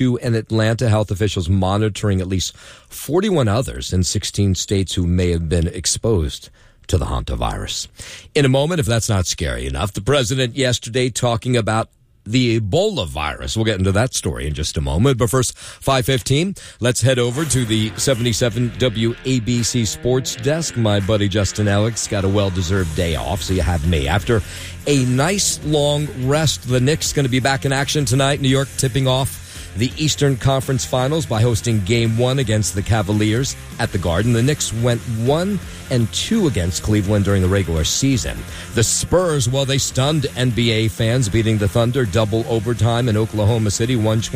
and Atlanta health officials monitoring at least 41 others in 16 states who may have been exposed to the hantavirus. In a moment, if that's not scary enough, the president yesterday talking about the Ebola virus. We'll get into that story in just a moment. But first, 5:15, let's head over to the 77 WABC Sports Desk. My buddy Justin Alex got a well-deserved day off, so you have me. After a nice long rest, the Knicks going to be back in action tonight. New York tipping off the Eastern Conference Finals by hosting Game 1 against the Cavaliers at the Garden. The Knicks went 1-2 against Cleveland during the regular season. The Spurs, well, they stunned NBA fans, beating the Thunder double overtime in Oklahoma City,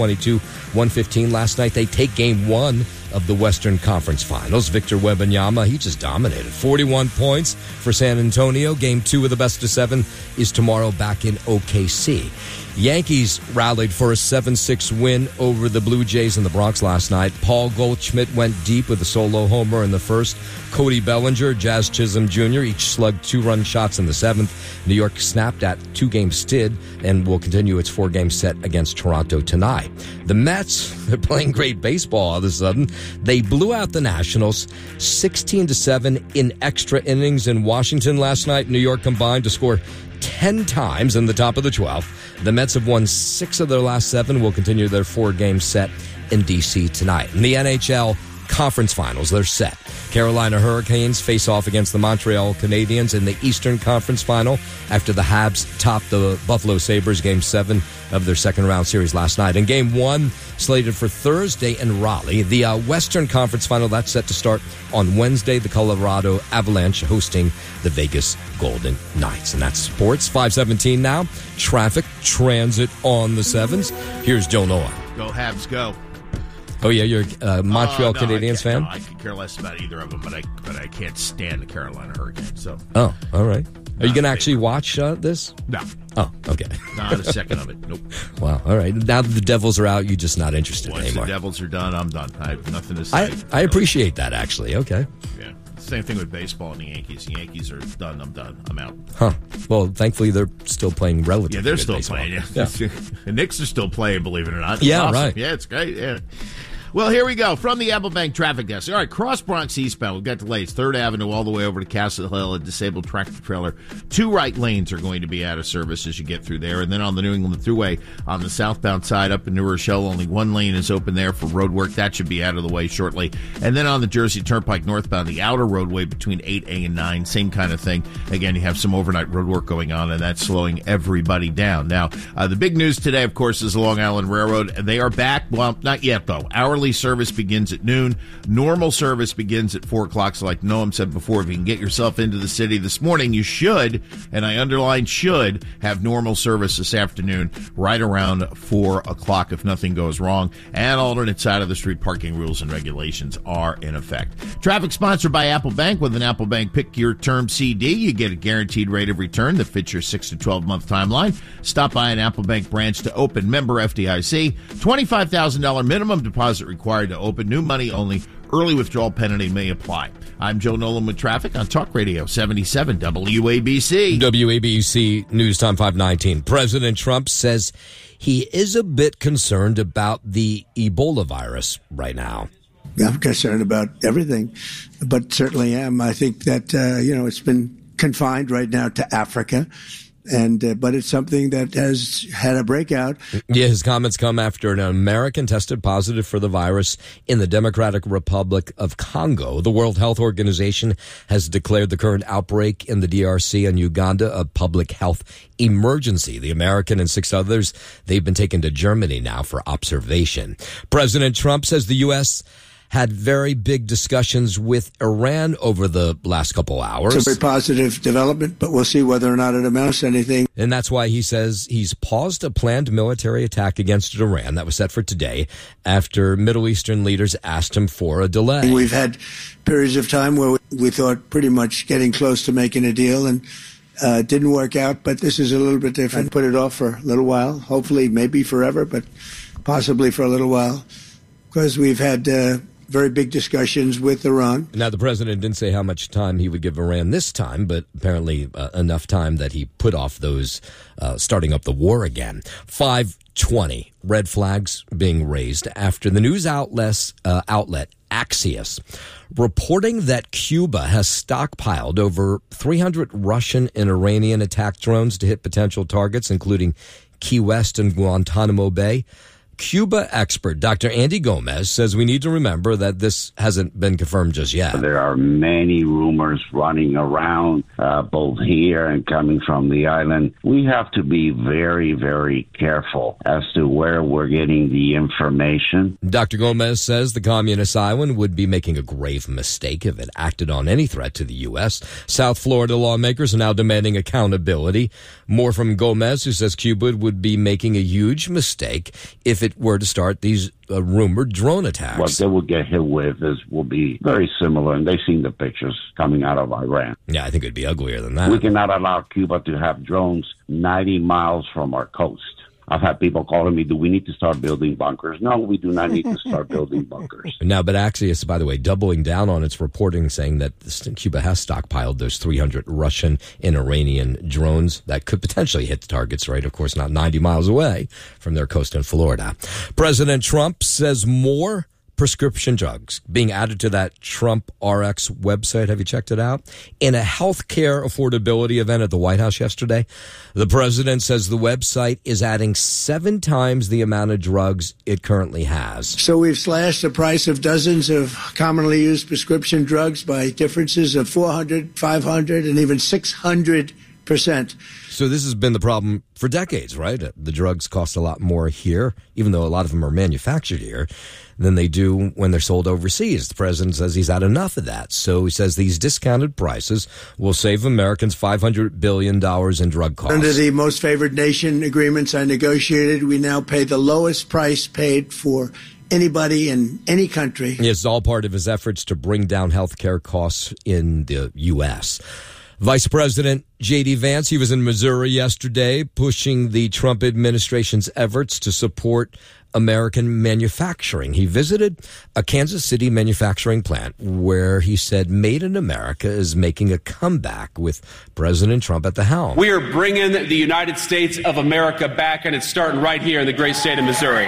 122-115 last night. They take Game 1 of the Western Conference Finals. Victor Wembanyama, he just dominated. 41 points for San Antonio. Game 2 of the best of 7 is tomorrow back in OKC. Yankees rallied for a 7-6 win over the Blue Jays in the Bronx last night. Paul Goldschmidt went deep with a solo homer in the first. Cody Bellinger, Jazz Chisholm Jr. each slugged 2-run shots in the 7th. New York snapped at 2-game skid and will continue its 4-game set against Toronto tonight. The Mets, they're playing great baseball all of a sudden. They blew out the Nationals 16-7 in extra innings in Washington last night. New York combined to score 10 times in the top of the 12th. The Mets have won 6 of their last 7, will continue their 4-game set in D.C. tonight. In the NHL Conference Finals, they're set. Carolina Hurricanes face off against the Montreal Canadiens in the Eastern Conference Final after the Habs topped the Buffalo Sabres Game 7 of their second-round series last night. And Game 1 slated for Thursday in Raleigh. The Western Conference Final, that's set to start on Wednesday. The Colorado Avalanche hosting the Vegas Golden Knights. And that's sports. 5:17 now. Traffic, transit on the 7s. Here's Joe Noah. Go Habs, go. Oh, yeah, you're a Montreal Canadiens fan? No, I could care less about either of them, but I can't stand the Carolina Hurricanes. So. Oh, all right. Are you going to actually watch this? No. Oh, okay. Not a second of it. Nope. Wow. All right. Now that the Devils are out, you're just not interested Once anymore. the Devils are done, I'm done. I have nothing to say. I appreciate that, actually. Okay. Yeah. Same thing with baseball and the Yankees. The Yankees are done. I'm done. I'm out. Huh. Well, thankfully, they're still playing relatively. Yeah, they're still baseball. playing. Yeah. The Knicks are still playing, believe it or not. It's yeah, awesome. right. Yeah, it's great. Yeah. Well, here we go. From the Apple Bank traffic desk. All right, cross Bronx eastbound. We've got delays. 3rd Avenue all the way over to Castle Hill. A disabled tractor trailer. 2 right lanes are going to be out of service as you get through there. And then on the New England Thruway on the southbound side up in New Rochelle, only 1 lane is open there for road work. That should be out of the way shortly. And then on the Jersey Turnpike northbound, the outer roadway between 8A and 9, same kind of thing. Again, you have some overnight road work going on, and that's slowing everybody down. Now, the big news today, of course, is the Long Island Railroad. They are back. Well, not yet, though. Hourly service begins at noon. Normal service begins at 4 o'clock. So like Noam said before, if you can get yourself into the city this morning, you should, and I underline should, have normal service this afternoon right around 4 o'clock if nothing goes wrong. And alternate side of the street parking rules and regulations are in effect. Traffic sponsored by Apple Bank. With an Apple Bank Pick Your Term CD, you get a guaranteed rate of return that fits your 6 to 12-month timeline. Stop by an Apple Bank branch to open. Member FDIC. $25,000 minimum deposit required to open. New money only. Early withdrawal penalty may apply. I'm Joe Nolan with traffic on Talk Radio 77 WABC. WABC News Time 519. President Trump says he is a bit concerned about the Ebola virus right now. I'm concerned about everything, but certainly am. I think that, it's been confined right now to Africa. But it's something that has had a breakout. Yeah, his comments come after an American tested positive for the virus in the Democratic Republic of Congo. The World Health Organization has declared the current outbreak in the DRC and Uganda a public health emergency. The American and 6 others, they've been taken to Germany now for observation. President Trump says the U.S. had very big discussions with Iran over the last couple hours. It's a very positive development, but we'll see whether or not it amounts to anything. And that's why he says he's paused a planned military attack against Iran that was set for today after Middle Eastern leaders asked him for a delay. We've had periods of time where we thought pretty much getting close to making a deal, and it didn't work out, but this is a little bit different. Put it off for a little while, hopefully maybe forever, but possibly for a little while, because we've had very big discussions with Iran. Now, the president didn't say how much time he would give Iran this time, but apparently enough time that he put off those starting up the war again. 5 5:20, red flags being raised after the news outlet Axios reporting that Cuba has stockpiled over 300 Russian and Iranian attack drones to hit potential targets, including Key West and Guantanamo Bay. Cuba expert Dr. Andy Gomez says we need to remember that this hasn't been confirmed just yet. There are many rumors running around, both here and coming from the island. We have to be very, very careful as to where we're getting the information. Dr. Gomez says the communist island would be making a grave mistake if it acted on any threat to the U.S. South Florida lawmakers are now demanding accountability. More from Gomez, who says Cuba would be making a huge mistake if it were to start these rumored drone attacks. What they will get hit with will be very similar, and they've seen the pictures coming out of Iran. Yeah, I think it'd be uglier than that. We cannot allow Cuba to have drones 90 miles from our coast. I've had people calling me, do we need to start building bunkers? No, we do not need to start building bunkers. Now, but Axios, by the way, doubling down on its reporting, saying that Cuba has stockpiled those 300 Russian and Iranian drones that could potentially hit the targets, right? Of course, not 90 miles away from their coast in Florida. President Trump says more prescription drugs being added to that Trump RX website. Have you checked it out? In a healthcare affordability event at the White House yesterday, the president says the website is adding 7 times the amount of drugs it currently has. So we've slashed the price of dozens of commonly used prescription drugs by differences of 400, 500, and even 600%. So this has been the problem for decades, right? The drugs cost a lot more here, even though a lot of them are manufactured here, than they do when they're sold overseas. The president says he's had enough of that. So he says these discounted prices will save Americans $500 billion in drug costs. Under the most favored nation agreements I negotiated, we now pay the lowest price paid for anybody in any country. It's all part of his efforts to bring down health care costs in the U.S. Vice President J.D. Vance, he was in Missouri yesterday pushing the Trump administration's efforts to support American manufacturing. He visited a Kansas City manufacturing plant where he said Made in America is making a comeback with President Trump at the helm. We are bringing the United States of America back, and it's starting right here in the great state of Missouri.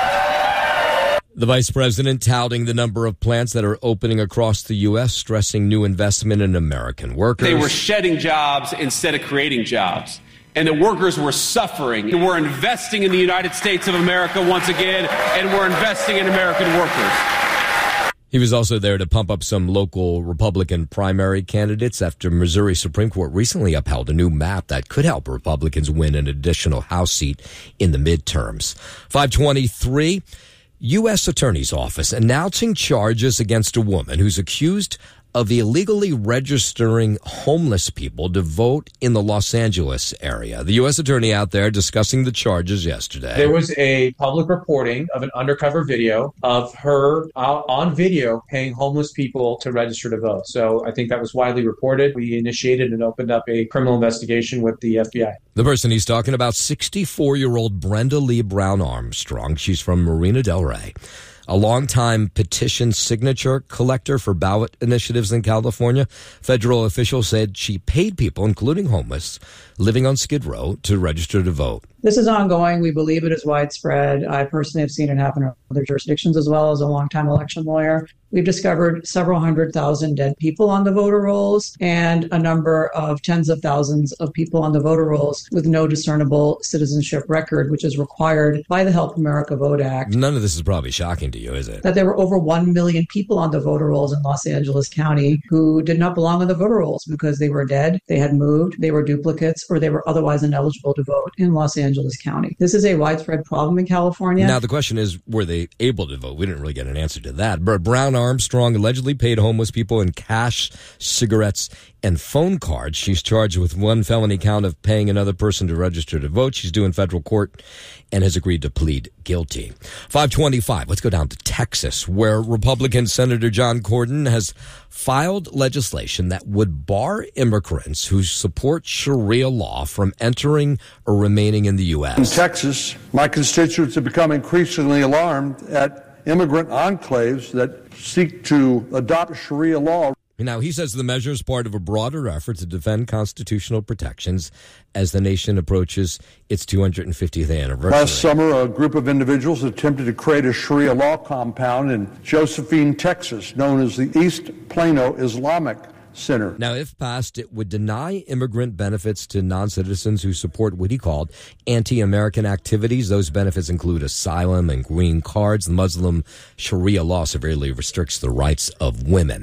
The vice president touting the number of plants that are opening across the U.S., stressing new investment in American workers. They were shedding jobs instead of creating jobs. And the workers were suffering. We're investing in the United States of America once again, and we're investing in American workers. He was also there to pump up some local Republican primary candidates after Missouri Supreme Court recently upheld a new map that could help Republicans win an additional House seat in the midterms. 523. U.S. Attorney's Office announcing charges against a woman who's accused of illegally registering homeless people to vote in the Los Angeles area. The U.S. attorney out there discussing the charges yesterday. There was a public reporting of an undercover video of her on video paying homeless people to register to vote. So I think that was widely reported. We initiated and opened up a criminal investigation with the FBI. The person he's talking about, 64-year-old Brenda Lee Brown Armstrong. She's from Marina Del Rey. A longtime petition signature collector for ballot initiatives in California. Federal officials said she paid people, including homeless, living on Skid Row, to register to vote. This is ongoing. We believe it is widespread. I personally have seen it happen in other jurisdictions as well as a longtime election lawyer. We've discovered several 100,000 dead people on the voter rolls and a number of tens of thousands of people on the voter rolls with no discernible citizenship record, which is required by the Help America Vote Act. None of this is probably shocking to you, is it? That there were over 1 million people on the voter rolls in Los Angeles County who did not belong on the voter rolls because they were dead, they had moved, they were duplicates, or they were otherwise ineligible to vote in Los Angeles County. This is a widespread problem in California. Now, the question is, were they able to vote? We didn't really get an answer to that. But Brown Armstrong allegedly paid homeless people in cash, cigarettes, and phone cards. She's charged with one felony count of paying another person to register to vote. She's due in federal court and has agreed to plead guilty. 525. Let's go down to Texas, where Republican Senator John Cornyn has filed legislation that would bar immigrants who support Sharia law from entering or remaining in the U.S. In Texas, my constituents have become increasingly alarmed at immigrant enclaves that seek to adopt Sharia law. Now, he says the measure is part of a broader effort to defend constitutional protections as the nation approaches its 250th anniversary. Last summer, a group of individuals attempted to create a Sharia law compound in Josephine, Texas, known as the East Plano Islamic Center. Now, if passed, it would deny immigrant benefits to non-citizens who support what he called anti-American activities. Those benefits include asylum and green cards. The Muslim Sharia law severely restricts the rights of women.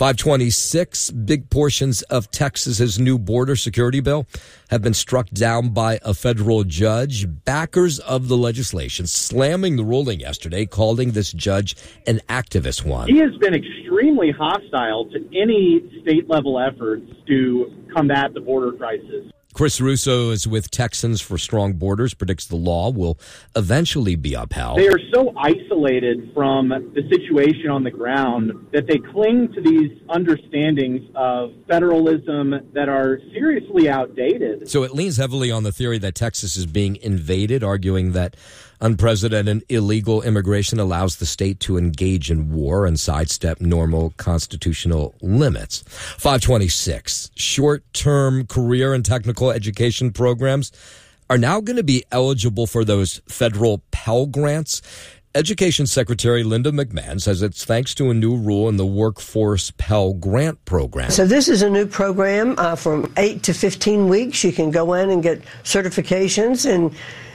526, big portions of Texas's new border security bill have been struck down by a federal judge. Backers of the legislation slamming the ruling yesterday, calling this judge an activist one. He has been extremely hostile to any state-level efforts to combat the border crisis. Chris Russo is with Texans for Strong Borders, predicts the law will eventually be upheld. They are so isolated from the situation on the ground that they cling to these understandings of federalism that are seriously outdated. So it leans heavily on the theory that Texas is being invaded, arguing that unprecedented illegal immigration allows the state to engage in war and sidestep normal constitutional limits. 526, short-term career and technical education programs are now going to be eligible for those federal Pell Grants. Education Secretary Linda McMahon says it's thanks to a new rule in the Workforce Pell Grant program. So this is a new program from 8 to 15 weeks. You can go in and get certifications and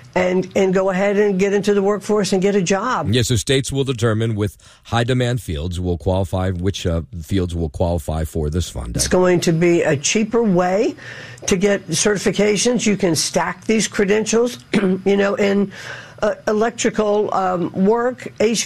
go ahead and get into the workforce and get a job. Yes, so states will determine with high-demand fields will qualify, which fields will qualify for this funding. It's going to be a cheaper way to get certifications. You can stack these credentials, in electrical work,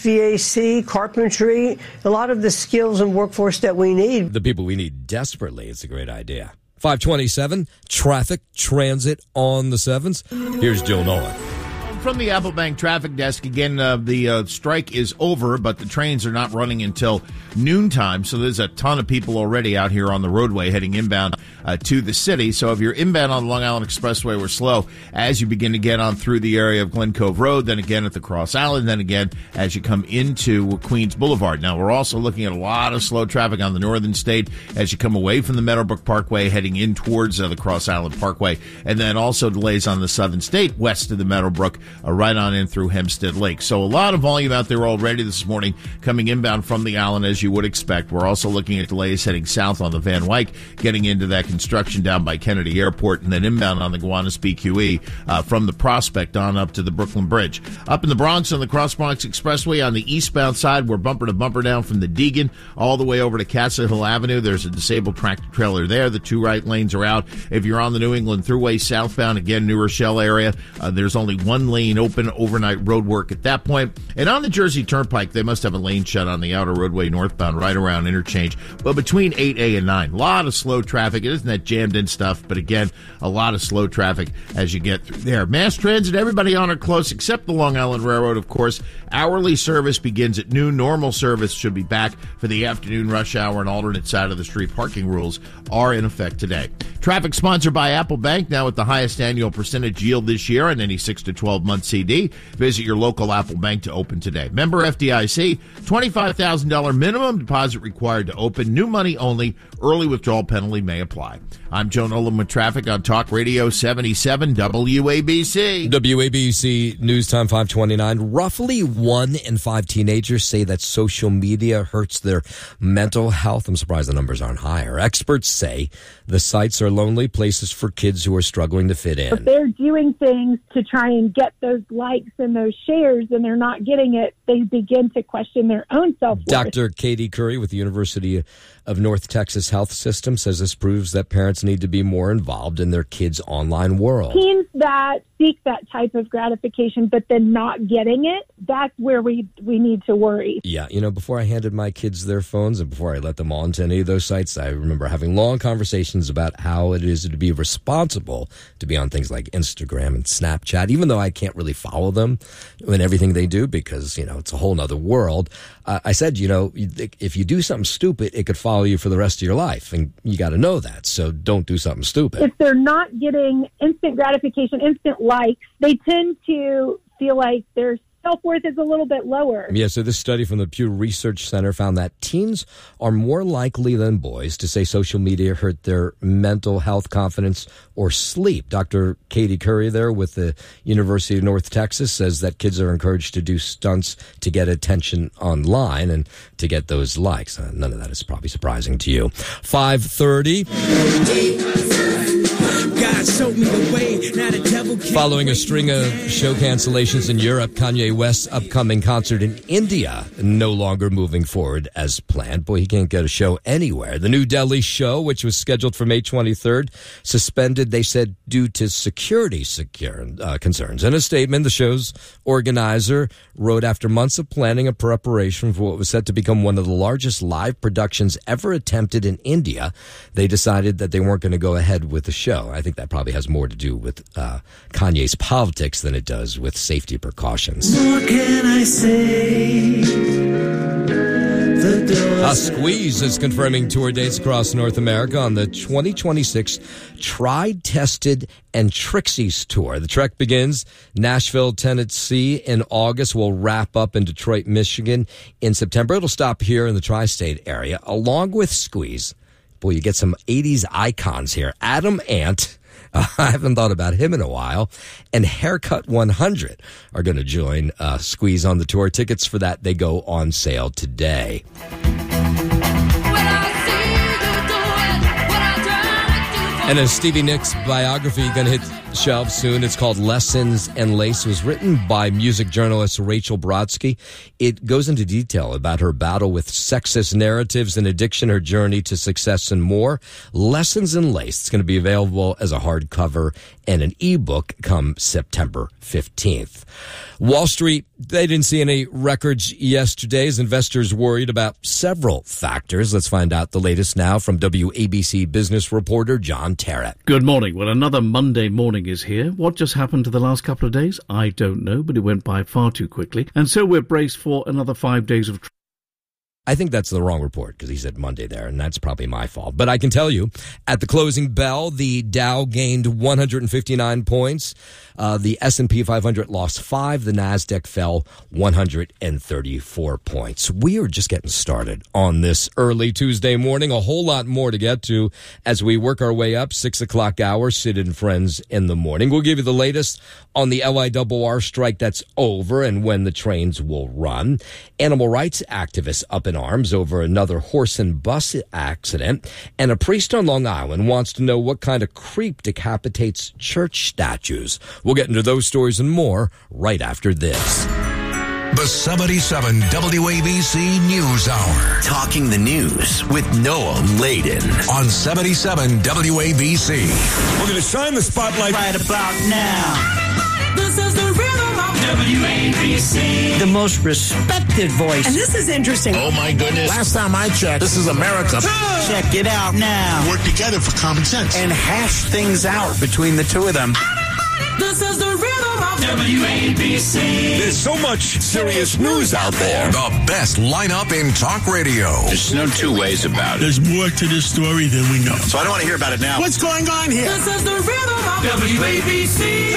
HVAC, carpentry, a lot of the skills and workforce that we need. The people we need desperately. It's a great idea. 527, traffic, transit on the 7s. Here's Joe Nolan. From the Apple Bank traffic desk, again, the strike is over, but the trains are not running until noontime, so there's a ton of people already out here on the roadway heading inbound to the city. So if you're inbound on the Long Island Expressway, we're slow as you begin to get on through the area of Glen Cove Road, then again at the Cross Island, then again as you come into Queens Boulevard. Now, we're also looking at a lot of slow traffic on the northern state as you come away from the Meadowbrook Parkway, heading in towards the Cross Island Parkway, and then also delays on the southern state west of the Meadowbrook, right on in through Hempstead Lake. So a lot of volume out there already this morning coming inbound from the island, as you would expect. We're also looking at delays heading south on the Van Wyck, getting into that construction down by Kennedy Airport, and then inbound on the Gowanus BQE from the Prospect on up to the Brooklyn Bridge. Up in the Bronx on the Cross Bronx Expressway on the eastbound side, we're bumper to bumper down from the Deegan all the way over to Castle Hill Avenue. There's a disabled tractor trailer there. The two right lanes are out. If you're on the New England Thruway southbound, again, New Rochelle area, there's only one lane open, overnight road work at that point. And on the Jersey Turnpike, they must have a lane shut on the outer roadway northbound right around interchange. But between 8A and 9, a lot of slow traffic. It isn't that jammed in stuff, but again, a lot of slow traffic as you get through there. Mass transit, everybody on or close except the Long Island Railroad, of course. Hourly service begins at noon. Normal service should be back for the afternoon rush hour, and alternate side of the street parking rules are in effect today. Traffic sponsored by Apple Bank, now at the highest annual percentage yield this year on any 6 to 12-month CD. Visit your local Apple Bank to open today. Member FDIC, $25,000 minimum deposit required to open. New money only. Early withdrawal penalty may apply. I'm Joe Nolan with traffic on Talk Radio 77 WABC. WABC News Time 529. Roughly 1 in 5 teenagers say that social media hurts their mental health. I'm surprised the numbers aren't higher. Experts say the sites are lonely places for kids who are struggling to fit in. If they're doing things to try and get those likes and those shares and they're not getting it, they begin to question their own self-worth. Dr. Katie Curry with the University of North Texas Health System says this proves that parents need to be more involved in their kids' online world. Teens that seek that type of gratification but then not getting it, that's where we need to worry. Yeah, before I handed my kids their phones and before I let them onto any of those sites, I remember having long conversations about how it is to be responsible to be on things like Instagram and Snapchat, even though I can't really follow them in everything they do because, it's a whole nother world. I said, if you do something stupid, it could follow you for the rest of your life, and you got to know that. So don't do something stupid. If they're not getting instant gratification, instant likes, they tend to feel like they're self-worth is a little bit lower. Yeah, so this study from the Pew Research Center found that teens are more likely than boys to say social media hurt their mental health, confidence, or sleep. Dr. Katie Curry there with the University of North Texas says that kids are encouraged to do stunts to get attention online and to get those likes. None of that is probably surprising to you. 5:30. God showed me the way. Now the devil can't. Following a string of show cancellations in Europe, Kanye West's upcoming concert in India no longer moving forward as planned. Boy, he can't get a show anywhere. The New Delhi show, which was scheduled for May 23rd, suspended, they said, due to security concerns. In a statement, the show's organizer wrote, after months of planning and preparation for what was set to become one of the largest live productions ever attempted in India, they decided that they weren't going to go ahead with the show. I think that probably has more to do with Kanye's politics than it does with safety precautions. What can I say? Squeeze is confirming tour dates across North America on the 2026 Tried, Tested, and Trixie's tour. The trek begins Nashville, Tennessee in August. Will wrap up in Detroit, Michigan in September. It'll stop here in the tri-state area. Along with Squeeze, boy, you get some 80s icons here. Adam Ant, I haven't thought about him in a while, and Haircut 100 are going to join Squeeze on the tour. Tickets for that, they go on sale today. And a Stevie Nicks biography going to hit shelves soon. It's called Lessons and Lace. It was written by music journalist Rachel Brodsky. It goes into detail about her battle with sexist narratives and addiction, her journey to success, and more. Lessons and Lace. It's going to be available as a hardcover and an ebook come September 15th. Wall Street, they didn't see any records yesterday as investors worried about several factors. Let's find out the latest now from WABC business reporter John Terrett. Good morning. Well, another Monday morning is here. What just happened to the last couple of days? I don't know, but it went by far too quickly. And so we're braced for another 5 days of I think that's the wrong report because he said Monday there, and that's probably my fault. But I can tell you, at the closing bell, the Dow gained 159 points. The S&P 500 lost 5. The NASDAQ fell 134 points. We are just getting started on this early Tuesday morning. A whole lot more to get to as we work our way up. 6 o'clock hour, Sid and Friends in the morning. We'll give you the latest on the LIRR strike that's over and when the trains will run. Animal rights activists up in arms over another horse and bus accident. And a priest on Long Island wants to know what kind of creep decapitates church statues. We'll get into those stories and more right after this. The 77 WABC News Hour. Talking the news with Noah Layden on 77 WABC. We're going to shine the spotlight right about now. This is the rhythm of WABC. The most respected voice. And this is interesting. Oh, my goodness. Last time I checked, this is America. Check it out now. Work together for common sense. And hash things out between the two of them. This is the rhythm of WABC. There's so much serious news out there. The best lineup in talk radio. There's no two ways about it. There's more to this story than we know. So I don't want to hear about it now. What's going on here? This is the rhythm of WABC.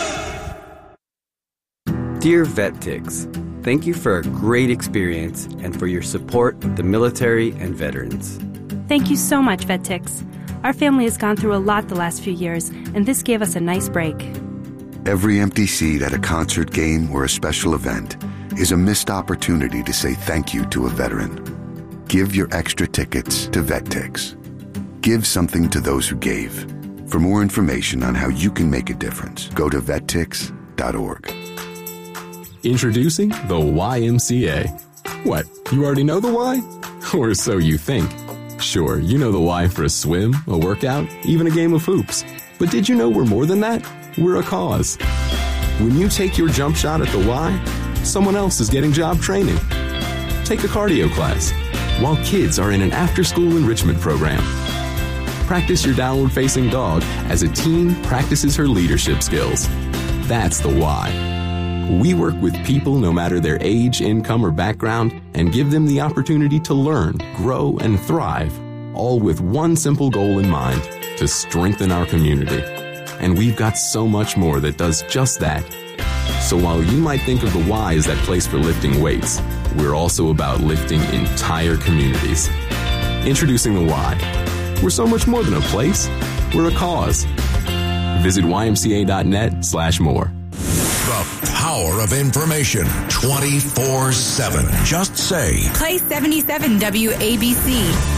Dear VetTix, thank you for a great experience and for your support of the military and veterans. Thank you so much, VetTix. Our family has gone through a lot the last few years, and this gave us a nice break. Every empty seat at a concert, game, or a special event is a missed opportunity to say thank you to a veteran. Give your extra tickets to VetTix. Give something to those who gave. For more information on how you can make a difference, go to vettix.org. Introducing the YMCA. What, you already know the why? Or so you think. Sure, you know the why for a swim, a workout, even a game of hoops. But did you know we're more than that? We're a cause. When you take your jump shot at the Y, someone else is getting job training. Take a cardio class, while kids are in an after-school enrichment program. Practice your downward-facing dog as a teen practices her leadership skills. That's the why. We work with people no matter their age, income, or background and give them the opportunity to learn, grow, and thrive, all with one simple goal in mind, to strengthen our community. And we've got so much more that does just that. So while you might think of the Y as that place for lifting weights, we're also about lifting entire communities. Introducing the Y. We're so much more than a place. We're a cause. Visit ymca.net/more. The power of information 24/7. Just say Play 77 WABC.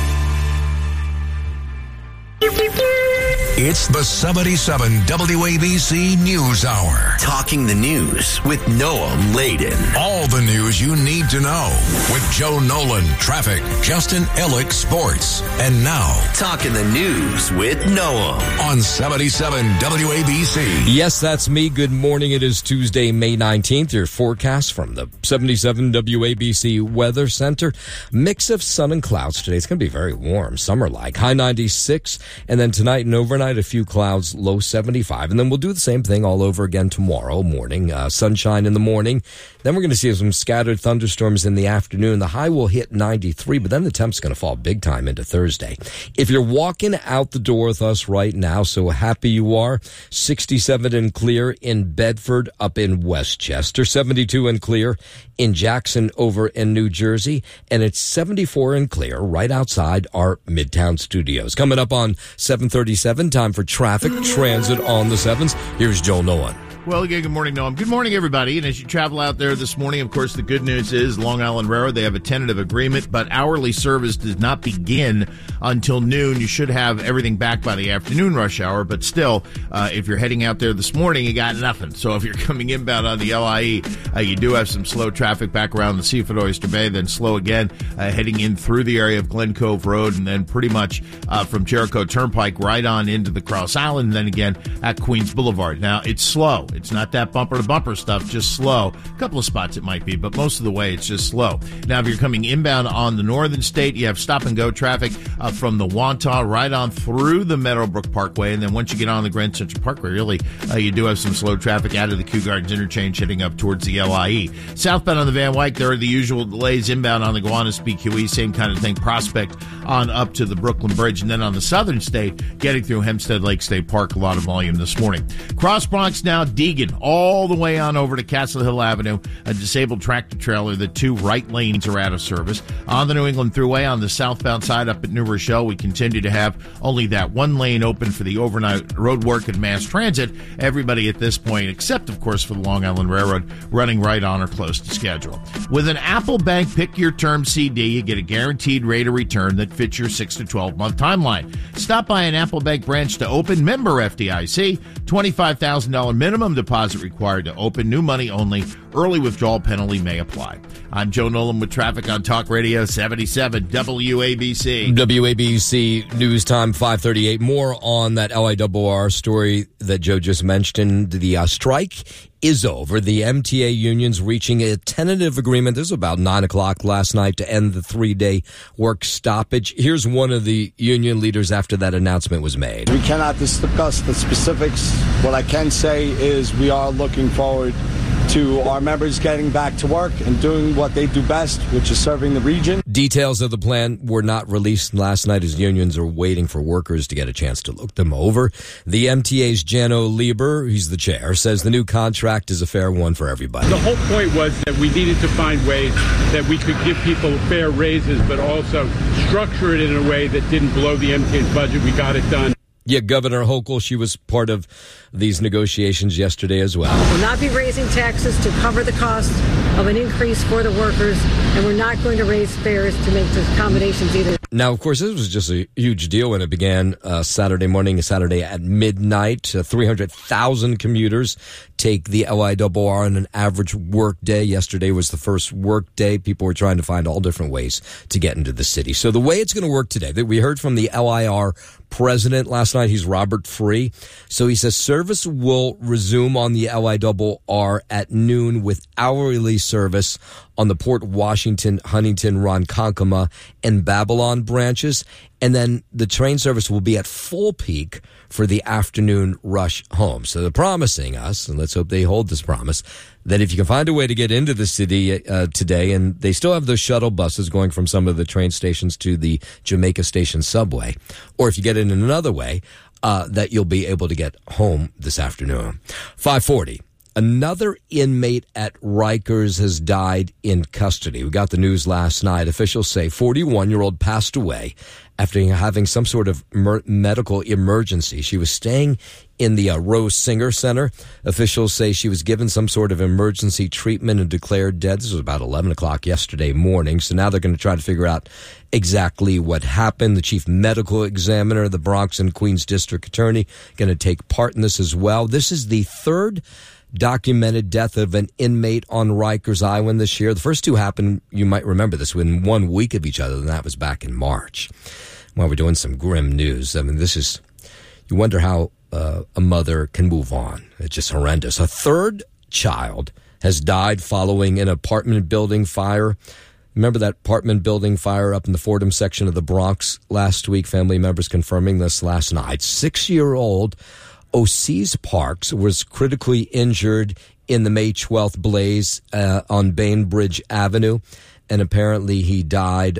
it's the 77 WABC News Hour. Talking the news with Noah Layden. All the news you need to know with Joe Nolan, traffic, Justin Ellick, sports. And now, Talking the news with Noah on 77 WABC. Yes, that's me. Good morning. It is Tuesday, May 19th. Your forecast from the 77 WABC Weather Center. Mix of sun and clouds today. It's going to be very warm, summer-like. High 96, and then tonight and overnight, a few clouds, low 75. And then we'll do the same thing all over again tomorrow morning. Sunshine in the morning. Then we're going to see some scattered thunderstorms in the afternoon. The high will hit 93, but then the temp's going to fall big time into Thursday. If you're walking out the door with us right now, so happy you are. 67 and clear in Bedford up in Westchester. 72 and clear in Jackson over in New Jersey. And it's 74 and clear right outside our Midtown studios. Coming up on 7:37, time for traffic, transit on the 7s. Here's Joel Nolan. Well, again, good morning, Noam. Good morning, everybody. And as you travel out there this morning, of course, the good news is Long Island Railroad, they have a tentative agreement, but hourly service does not begin until noon. You should have everything back by the afternoon rush hour, but still, if you're heading out there this morning, you got nothing. So if you're coming inbound on the LIE, you do have some slow traffic back around the Seafood Oyster Bay, then slow again heading in through the area of Glen Cove Road, and then pretty much from Jericho Turnpike right on into the Cross Island, and then again at Queens Boulevard. Now, it's slow. It's not that bumper-to-bumper stuff, just slow. A couple of spots it might be, but most of the way it's just slow. Now, if you're coming inbound on the northern state, you have stop-and-go traffic from the Wantagh right on through the Meadowbrook Parkway, and then once you get on the Grand Central Parkway, really, you do have some slow traffic out of the Kew Gardens Interchange heading up towards the LIE. Southbound on the Van Wyck, there are the usual delays. Inbound on the Gowanus BQE, same kind of thing. Prospect on up to the Brooklyn Bridge, and then on the southern state, getting through Hempstead Lake State Park, a lot of volume this morning. Cross Bronx now, Deegan, all the way on over to Castle Hill Avenue, a disabled tractor trailer. The two right lanes are out of service. On the New England Thruway, on the southbound side up at New Rochelle, we continue to have only that one lane open for the overnight road work and mass transit. Everybody at this point, except, of course, for the Long Island Railroad, running right on or close to schedule. With an Apple Bank Pick Your Term CD, you get a guaranteed rate of return that fits your 6 to 12-month timeline. Stop by an Apple Bank branch to open. Member FDIC. $25,000 minimum deposit required to open. New money only. Early withdrawal penalty may apply. I'm Joe Nolan with traffic on Talk Radio 77 WABC. WABC News Time 5:38. More on that LIRR story that Joe just mentioned. The strike is over. The MTA unions reaching a tentative agreement. This was about 9 o'clock last night to end the 3-day work stoppage. Here's one of the union leaders after that announcement was made. We cannot discuss the specifics. What I can say is we are looking forward to our members getting back to work and doing what they do best, which is serving the region. Details of the plan were not released last night as unions are waiting for workers to get a chance to look them over. The MTA's Jano Lieber, he's the chair, says the new contract is a fair one for everybody. The whole point was that we needed to find ways that we could give people fair raises, but also structure it in a way that didn't blow the MTA's budget. We got it done. Yeah, Governor Hochul, she was part of these negotiations yesterday as well. We'll not be raising taxes to cover the cost of an increase for the workers, and we're not going to raise fares to make the accommodations either. Now, of course, this was just a huge deal when it began Saturday morning, Saturday at midnight. 300,000 commuters take the LIRR on an average work day. Yesterday was the first work day. People were trying to find all different ways to get into the city. So the way it's going to work today, that we heard from the LIR president last night, he's Robert Free. So he says service will resume on the LIRR at noon with hourly service on the Port Washington, Huntington, Ronkonkoma, and Babylon branches. And then the train service will be at full peak for the afternoon rush home. So they're promising us, and let's hope they hold this promise, that if you can find a way to get into the city today, and they still have those shuttle buses going from some of the train stations to the Jamaica Station subway, or if you get in another way, that you'll be able to get home this afternoon. 5:40. Another inmate at Rikers has died in custody. We got the news last night. Officials say 41-year-old passed away after having some sort of medical emergency. She was staying in the Rose Singer Center. Officials say she was given some sort of emergency treatment and declared dead. This was about 11 o'clock yesterday morning. So now they're going to try to figure out exactly what happened. The chief medical examiner, the Bronx and Queens District Attorney, going to take part in this as well. This is the third documented death of an inmate on Rikers Island this year. The first two happened, you might remember this, within 1 week of each other, and that was back in March. Well, we're doing some grim news. I mean, this is, you wonder how a mother can move on. It's just horrendous. A third child has died following an apartment building fire. Remember that apartment building fire up in the Fordham section of the Bronx last week? Family members confirming this last night. 6-year-old O'Sees Parks was critically injured in the May 12th blaze on Bainbridge Avenue, and apparently he died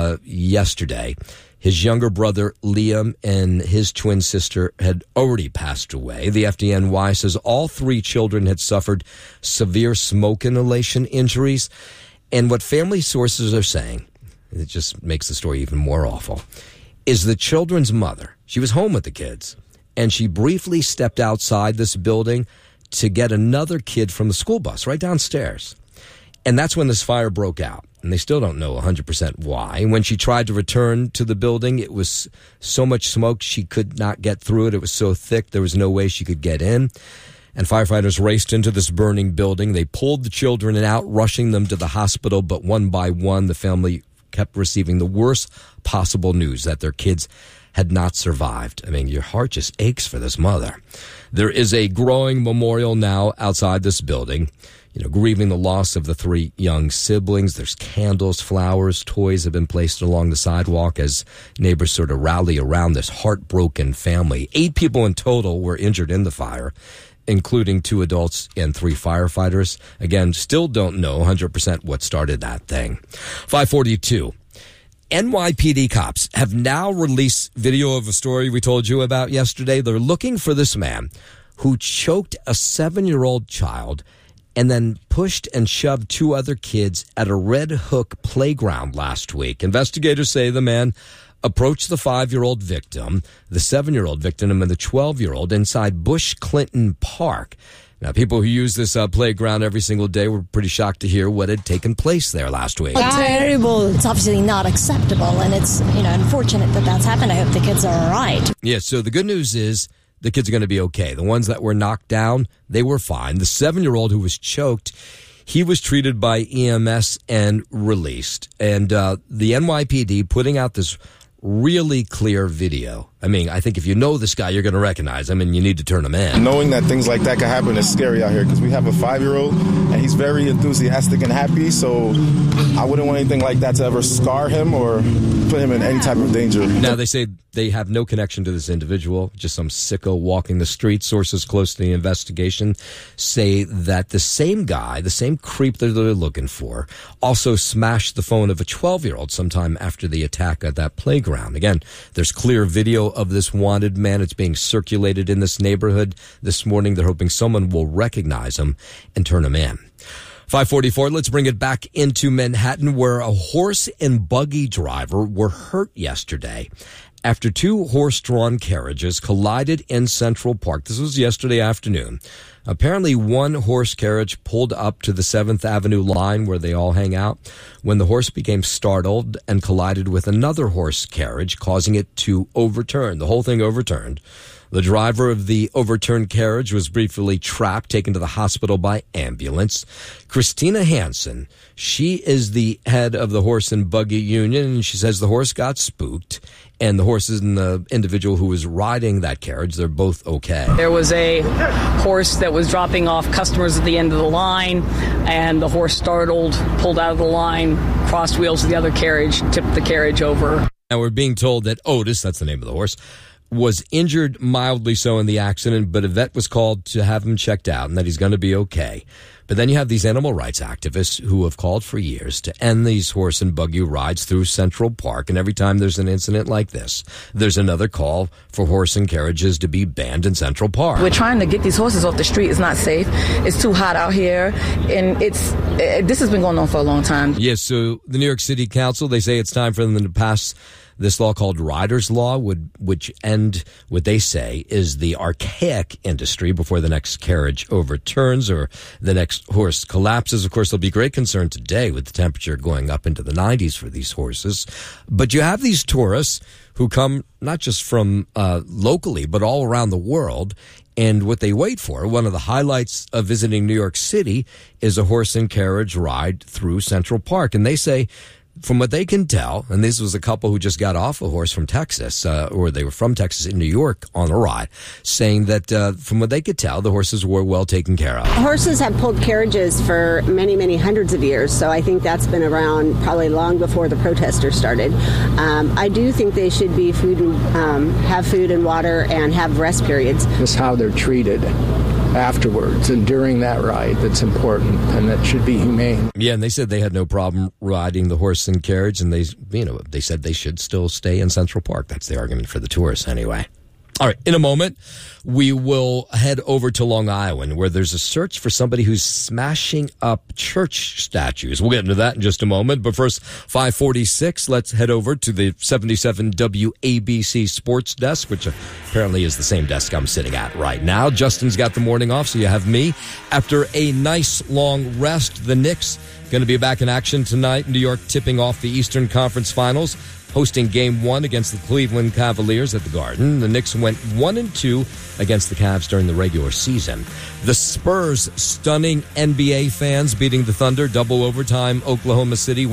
yesterday. His younger brother, Liam, and his twin sister had already passed away. The FDNY says all three children had suffered severe smoke inhalation injuries, and what family sources are saying, it just makes the story even more awful, is the children's mother. She was home with the kids, and she briefly stepped outside this building to get another kid from the school bus right downstairs. And that's when this fire broke out. And they still don't know 100% why. When she tried to return to the building, it was so much smoke she could not get through it. It was so thick, there was no way she could get in. And firefighters raced into this burning building. They pulled the children out, rushing them to the hospital. But one by one, the family kept receiving the worst possible news that their kids had not survived. I mean, your heart just aches for this mother. There is a growing memorial now outside this building, grieving the loss of the three young siblings. There's candles, flowers, toys have been placed along the sidewalk as neighbors sort of rally around this heartbroken family. 8 people in total were injured in the fire, including 2 adults and 3 firefighters. Again, still don't know 100% what started that thing. 542. NYPD cops have now released video of a story we told you about yesterday. They're looking for this man who choked a 7-year-old child and then pushed and shoved 2 other kids at a Red Hook playground last week. Investigators say the man approached the 5-year-old victim, the 7-year-old victim, and the 12-year-old inside Bush Clinton Park. Now, people who use this playground every single day were pretty shocked to hear what had taken place there last week. Terrible. It's obviously not acceptable, and it's unfortunate that that's happened. I hope the kids are all right. Yeah, so the good news is the kids are going to be okay. The ones that were knocked down, they were fine. The 7-year-old who was choked, he was treated by EMS and released. And the NYPD putting out this really clear video. I mean, I think if you know this guy, you're going to recognize him, and you need to turn him in. Knowing that things like that can happen is scary out here because we have a 5-year-old, and he's very enthusiastic and happy, so I wouldn't want anything like that to ever scar him or put him in any type of danger. Now, they say they have no connection to this individual, just some sicko walking the street. Sources close to the investigation say that the same guy, the same creep that they're looking for, also smashed the phone of a 12-year-old sometime after the attack at that playground. Again, there's clear video of this wanted man. It's being circulated in this neighborhood this morning. They're hoping someone will recognize him and turn him in. 544, let's bring it back into Manhattan, where a horse and buggy driver were hurt yesterday after 2 horse-drawn carriages collided in Central Park. This was yesterday afternoon. Apparently, one horse carriage pulled up to the 7th Avenue line where they all hang out when the horse became startled and collided with another horse carriage, causing it to overturn. The whole thing overturned. The driver of the overturned carriage was briefly trapped, taken to the hospital by ambulance. Christina Hansen, she is the head of the Horse and Buggy Union, and she says the horse got spooked, and the horses and the individual who was riding that carriage, they're both okay. There was a horse that was dropping off customers at the end of the line, and the horse startled, pulled out of the line, crossed wheels of the other carriage, tipped the carriage over. Now we're being told that Otis, that's the name of the horse, was injured mildly so in the accident, but a vet was called to have him checked out and that he's going to be okay. But then you have these animal rights activists who have called for years to end these horse and buggy rides through Central Park. And every time there's an incident like this, there's another call for horse and carriages to be banned in Central Park. We're trying to get these horses off the street. It's not safe. It's too hot out here. And this has been going on for a long time. Yes, so the New York City Council, they say it's time for them to pass this law called Rider's Law, which end what they say is the archaic industry before the next carriage overturns or the next horse collapses. Of course, there'll be great concern today with the temperature going up into the 90s for these horses. But you have these tourists who come not just from locally, but all around the world. And what they wait for, one of the highlights of visiting New York City, is a horse and carriage ride through Central Park. And they say, from what they can tell, and this was a couple who just got off a horse from Texas, or they were from Texas in New York on a ride, saying that from what they could tell, the horses were well taken care of. Horses have pulled carriages for many, many hundreds of years, so I think that's been around probably long before the protesters started. I do think they should be have food and water and have rest periods. It's how they're treated afterwards and during that ride that's important, and that should be humane. Yeah, and they said they had no problem riding the horse and carriage, and they said they should still stay in Central Park. That's the argument for the tourists anyway. All right, in a moment, we will head over to Long Island, where there's a search for somebody who's smashing up church statues. We'll get into that in just a moment. But first, 5:46, let's head over to the 77 WABC Sports Desk, which apparently is the same desk I'm sitting at right now. Justin's got the morning off, so you have me. After a nice long rest, the Knicks going to be back in action tonight. New York tipping off the Eastern Conference Finals, hosting Game 1 against the Cleveland Cavaliers at the Garden. The Knicks went 1-2 against the Cavs during the regular season. The Spurs stunning NBA fans, beating the Thunder double overtime. Oklahoma City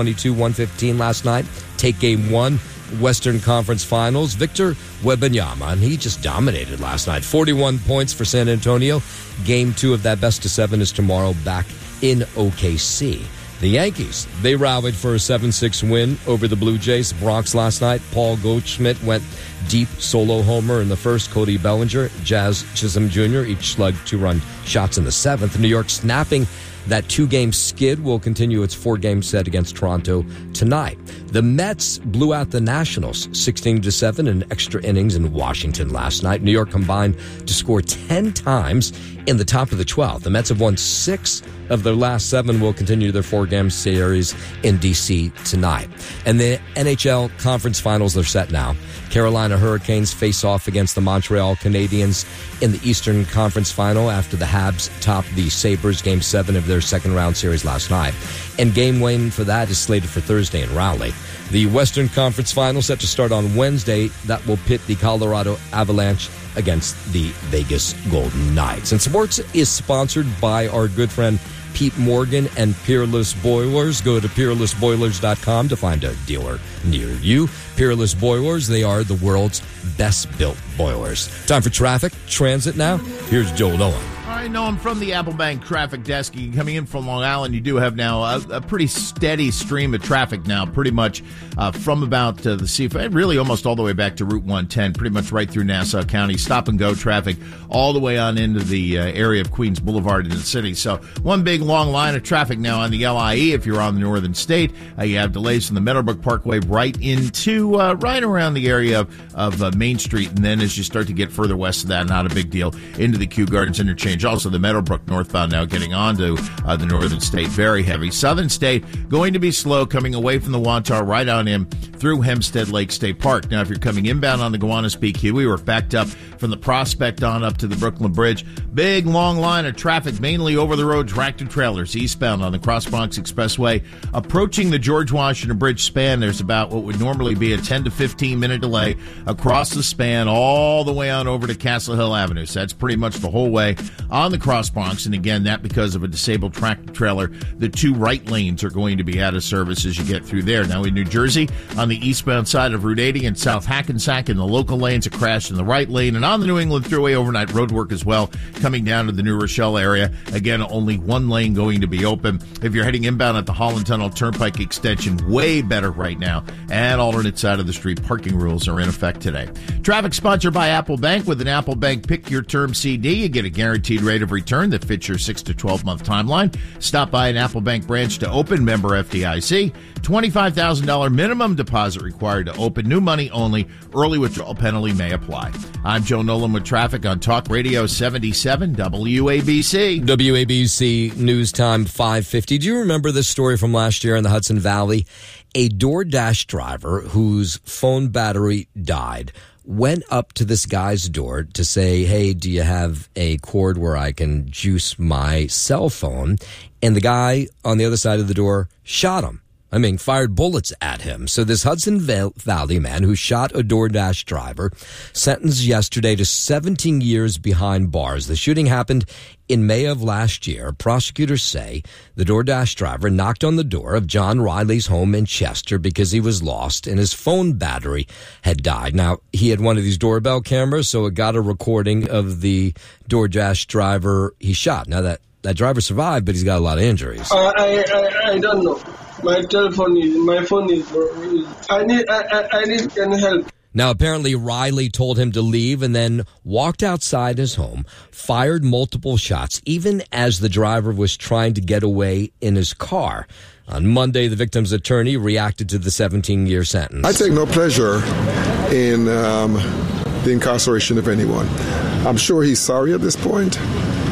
122-115 last night. Take Game 1, Western Conference Finals. Victor Wembanyama, and he just dominated last night. 41 points for San Antonio. Game 2 of that best-of-7 is tomorrow back in OKC. The Yankees, they rallied for a 7-6 win over the Blue Jays. Bronx last night. Paul Goldschmidt went deep solo homer in the first. Cody Bellinger, Jazz Chisholm Jr. each slugged 2-run shots in the 7th. New York snapping that 2-game skid will continue its 4-game set against Toronto tonight. The Mets blew out the Nationals 16-7 in extra innings in Washington last night. New York combined to score 10 times in the top of the 12th. The Mets have won 6 of their last 7, will continue their 4-game series in D.C. tonight. And the NHL Conference Finals are set now. Carolina Hurricanes face off against the Montreal Canadiens in the Eastern Conference Final after the Habs topped the Sabres Game 7 of their second-round series last night. And game 1 for that is slated for Thursday in Raleigh. The Western Conference Final set to start on Wednesday. That will pit the Colorado Avalanche against the Vegas Golden Knights. And sports is sponsored by our good friend Pete Morgan and Peerless Boilers. Go to peerlessboilers.com to find a dealer near you. Peerless Boilers, they are the world's best-built boilers. Time for traffic, transit now. Here's Joel Nolan. I know I'm from the Apple Bank traffic desk. Coming in from Long Island, you do have now a pretty steady stream of traffic now, pretty much from about the seafront, really almost all the way back to Route 110, pretty much right through Nassau County. Stop-and-go traffic all the way on into the area of Queens Boulevard in the city. So one big long line of traffic now on the LIE if you're on the northern state. You have delays from the Meadowbrook Parkway right into right around the area of Main Street, and then as you start to get further west of that, not a big deal, into the Kew Gardens interchange. Also, the Meadowbrook northbound now getting onto the northern state, very heavy. Southern state going to be slow coming away from the Wantar right on in through Hempstead Lake State Park. Now, if you're coming inbound on the Gowanus Peak Highway, we're backed up from the Prospect on up to the Brooklyn Bridge. Big long line of traffic, mainly over the road tractor trailers eastbound on the Cross Bronx Expressway. Approaching the George Washington Bridge span, there's about what would normally be a 10 to 15 minute delay across the span all the way on over to Castle Hill Avenue. So that's pretty much the whole way on the Cross Bronx. And again, that because of a disabled tractor trailer. The 2 right lanes are going to be out of service as you get through there. Now in New Jersey, on the eastbound side of Route 80 in South Hackensack, in the local lanes, a crash in the right lane. And on the New England Thruway, overnight road work as well, coming down to the New Rochelle area. Again, only 1 lane going to be open. If you're heading inbound at the Holland Tunnel Turnpike extension, way better right now. And alternate side of the street, parking rules are in effect today. Traffic sponsored by Apple Bank. With an Apple Bank Pick Your Term CD, you get a guaranteed rate of return that fits your 6 to 12 month timeline. Stop by an Apple Bank branch to open. Member FDIC. $25,000 minimum deposit required to open. New money only. Early withdrawal penalty may apply. I'm Joe Nolan with traffic on Talk Radio 77 WABC. WABC News Time 5:50. Do you remember this story from last year in the Hudson Valley? A DoorDash driver whose phone battery died went up to this guy's door to say, hey, do you have a cord where I can juice my cell phone? And the guy on the other side of the door shot him. Fired bullets at him. So this Hudson Valley man who shot a DoorDash driver sentenced yesterday to 17 years behind bars. The shooting happened in May of last year. Prosecutors say the DoorDash driver knocked on the door of John Riley's home in Chester because he was lost and his phone battery had died. Now, he had one of these doorbell cameras, so it got a recording of the DoorDash driver he shot. Now, that driver survived, but he's got a lot of injuries. I don't know. My phone is. I need any help. Now, apparently, Riley told him to leave and then walked outside his home, fired multiple shots, even as the driver was trying to get away in his car. On Monday, the victim's attorney reacted to the 17-year sentence. I take no pleasure in the incarceration of anyone. I'm sure he's sorry at this point.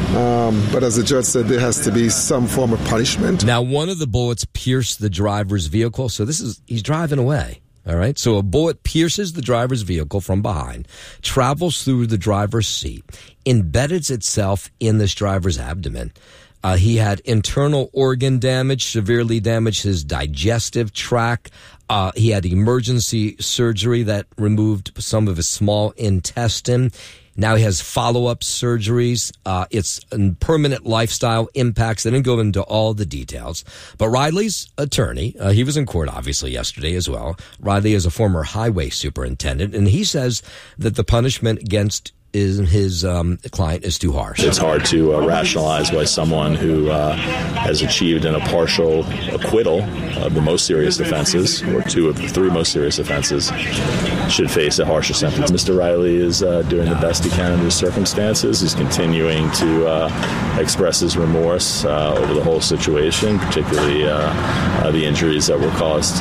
But as the judge said, there has to be some form of punishment. Now, one of the bullets pierced the driver's vehicle. So he's driving away. All right. So a bullet pierces the driver's vehicle from behind, travels through the driver's seat, embeds itself in this driver's abdomen. He had internal organ damage, severely damaged his digestive tract. He had emergency surgery that removed some of his small intestine. Now he has follow-up surgeries. It's permanent lifestyle impacts. They didn't go into all the details. But Riley's attorney, he was in court obviously yesterday as well. Riley is a former highway superintendent, and he says that the punishment against his client is too harsh. It's hard to rationalize why someone who has achieved a partial acquittal of the most serious offenses, or 2 of the 3 most serious offenses, should face a harsher sentence. Mr. Riley is doing the best he can under the circumstances. He's continuing to express his remorse over the whole situation, particularly the injuries that were caused to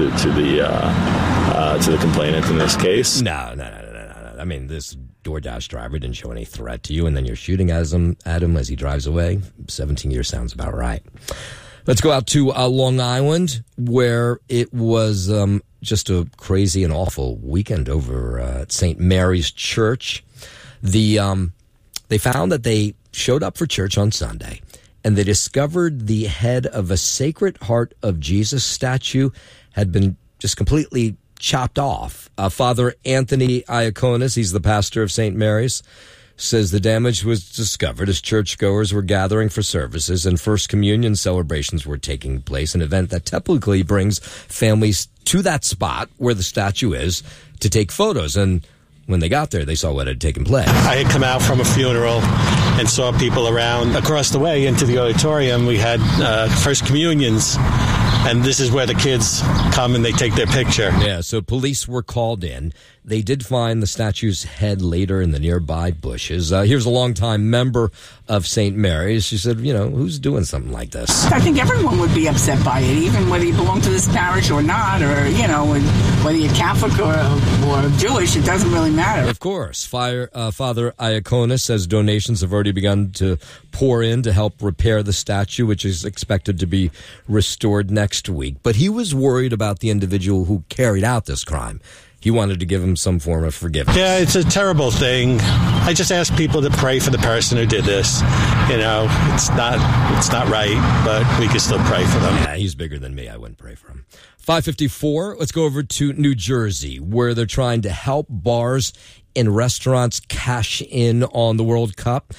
the complainant in this case. No. This DoorDash driver didn't show any threat to you, and then you're shooting at him as he drives away. 17 years sounds about right. Let's go out to Long Island, where it was just a crazy and awful weekend over at St. Mary's Church. They found that they showed up for church on Sunday, and they discovered the head of a Sacred Heart of Jesus statue had been just completely chopped off. Father Anthony Iaconis, he's the pastor of St. Mary's, says the damage was discovered as churchgoers were gathering for services and First Communion celebrations were taking place, an event that typically brings families to that spot where the statue is to take photos. And when they got there, they saw what had taken place. I had come out from a funeral and saw people around across the way into the auditorium. We had First Communions, and this is where the kids come and they take their picture. Yeah, so police were called in. They did find the statue's head later in the nearby bushes. Here's a longtime member of St. Mary's. She said, who's doing something like this? I think everyone would be upset by it, even whether you belong to this parish or not, or, whether you're Catholic or Jewish, it doesn't really matter. Of course. Father Iaconis says donations have already begun to pour in to help repair the statue, which is expected to be restored next week. But he was worried about the individual who carried out this crime. He wanted to give him some form of forgiveness. Yeah, it's a terrible thing. I just ask people to pray for the person who did this. It's not right, but we can still pray for them. Yeah, he's bigger than me. I wouldn't pray for him. 5:54. Let's go over to New Jersey, where they're trying to help bars and restaurants cash in on the World Cup.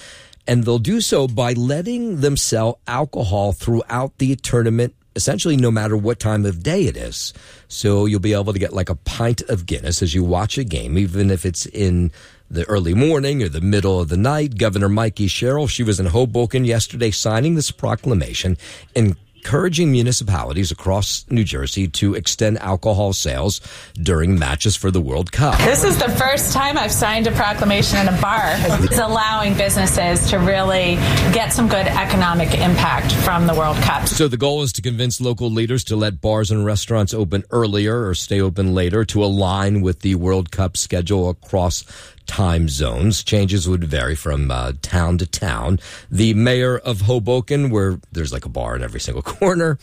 And they'll do so by letting them sell alcohol throughout the tournament, essentially no matter what time of day it is. So you'll be able to get like a pint of Guinness as you watch a game, even if it's in the early morning or the middle of the night. Governor Mikey Sherrill, she was in Hoboken yesterday signing this proclamation encouraging municipalities across New Jersey to extend alcohol sales during matches for the World Cup. This is the first time I've signed a proclamation in a bar. It's allowing businesses to really get some good economic impact from the World Cup. So the goal is to convince local leaders to let bars and restaurants open earlier or stay open later to align with the World Cup schedule across time zones. Changes would vary from town to town. The mayor of Hoboken, where there's like a bar in every single corner,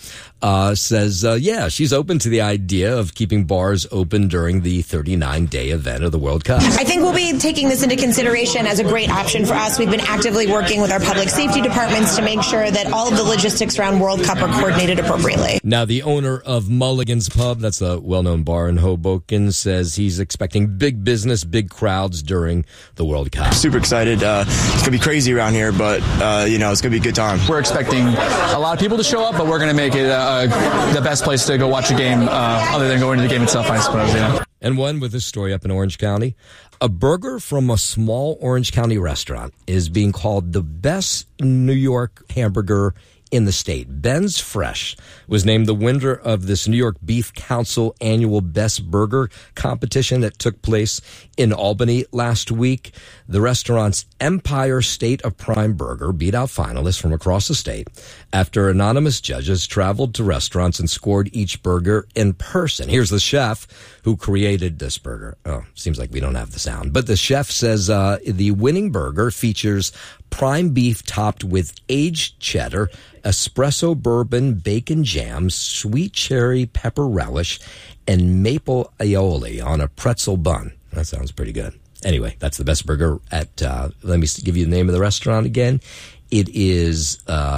says, she's open to the idea of keeping bars open during the 39-day event of the World Cup. I think we'll be taking this into consideration as a great option for us. We've been actively working with our public safety departments to make sure that all of the logistics around World Cup are coordinated appropriately. Now, the owner of Mulligan's Pub, that's a well-known bar in Hoboken, says he's expecting big business, big crowds during the World Cup. Super excited. It's going to be crazy around here, but, it's going to be a good time. We're expecting a lot of people to show up, but we're going to make it the best place to go watch a game other than going to the game itself, I suppose. Yeah. And one with this story up in Orange County. A burger from a small Orange County restaurant is being called the best New York hamburger in the state. Ben's Fresh was named the winner of this New York Beef Council annual Best Burger competition that took place in Albany last week. The restaurant's Empire State of Prime Burger beat out finalists from across the state after anonymous judges traveled to restaurants and scored each burger in person. Here's the chef who created this burger. Oh, seems like we don't have the sound. But the chef says the winning burger features prime beef topped with aged cheddar, espresso bourbon, bacon jam, sweet cherry pepper relish, and maple aioli on a pretzel bun. That sounds pretty good. Anyway, that's the best burger at, let me give you the name of the restaurant again. It is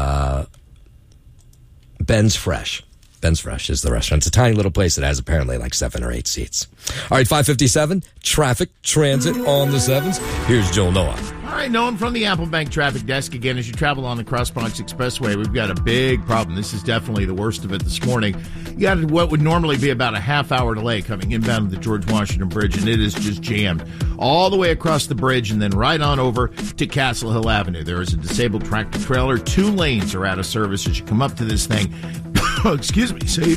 Ben's Fresh. Ben's Fresh is the restaurant. It's a tiny little place that has apparently like 7 or 8 seats. All right, 5:57, traffic, transit on the 7s. Here's Joel Noah. All right, Noam from the Apple Bank traffic desk. Again, as you travel on the Cross Bronx Expressway, we've got a big problem. This is definitely the worst of it this morning. You got what would normally be about a half-hour delay coming inbound to the George Washington Bridge, and it is just jammed all the way across the bridge and then right on over to Castle Hill Avenue. There is a disabled tractor trailer. 2 lanes are out of service as you come up to this thing. Excuse me. So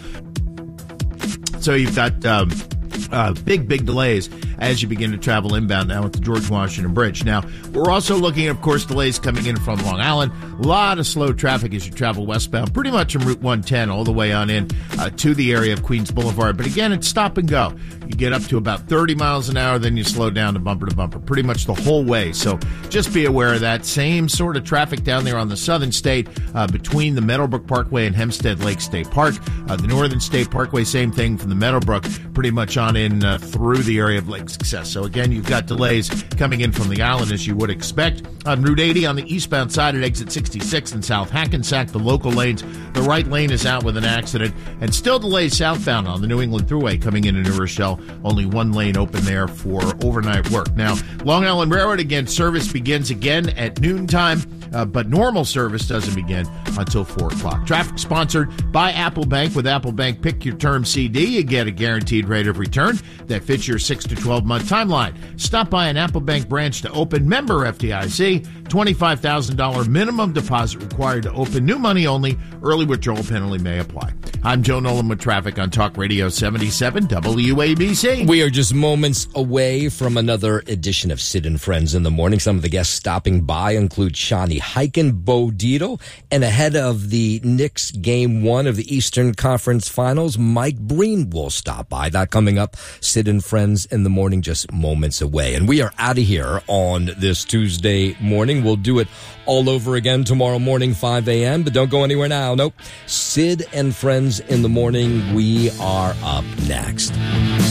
you've got big delays as you begin to travel inbound now at the George Washington Bridge. Now, we're also looking at, of course, delays coming in from Long Island. A lot of slow traffic as you travel westbound, pretty much on Route 110 all the way on in to the area of Queens Boulevard. But again, it's stop and go. You get up to about 30 miles an hour, then you slow down to bumper, pretty much the whole way. So just be aware of that. Same sort of traffic down there on the southern state between the Meadowbrook Parkway and Hempstead Lake State Park. The northern state parkway, same thing from the Meadowbrook, pretty much on in through the area of Lake Success. So again, you've got delays coming in from the island as you would expect. On Route 80 on the eastbound side at exit 66 in South Hackensack, the local lanes, the right lane is out with an accident, and still delays southbound on the New England Thruway coming into New Rochelle. Only 1 lane open there for overnight work. Now, Long Island Railroad, again, service begins again at noontime, but normal service doesn't begin until 4 o'clock. Traffic sponsored by Apple Bank. With Apple Bank Pick Your Term CD, you get a guaranteed rate of return that fits your 6 to 12-month timeline. Stop by an Apple Bank branch to open. Member FDIC. $25,000 minimum deposit required to open. New money only. Early withdrawal penalty may apply. I'm Joe Nolan with traffic on Talk Radio 77 WABC. We are just moments away from another edition of Sid and Friends in the Morning. Some of the guests stopping by include Shawnee Heiken, Bo Dietl, and ahead of the Knicks Game 1 of the Eastern Conference Finals, Mike Breen will stop by. That coming up, Sid and Friends in the Morning, just moments away. And we are out of here on this Tuesday morning. We'll do it all over again tomorrow morning, 5 a.m., but don't go anywhere now. Nope. Sid and Friends in the Morning, we are up next.